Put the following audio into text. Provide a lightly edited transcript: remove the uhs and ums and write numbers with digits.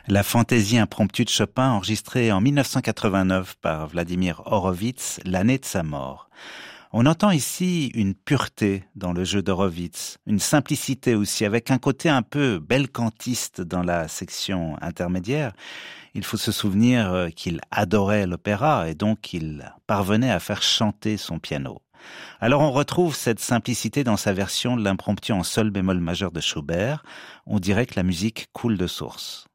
La fantaisie impromptue de Chopin, enregistrée en 1989 par Vladimir Horowitz, l'année de sa mort. On entend ici une pureté dans le jeu d'Horowitz, une simplicité aussi, avec un côté un peu belcantiste dans la section intermédiaire. Il faut se souvenir qu'il adorait l'opéra et donc il parvenait à faire chanter son piano. Alors on retrouve cette simplicité dans sa version de l'impromptu en sol bémol majeur de Schubert. On dirait que la musique coule de source.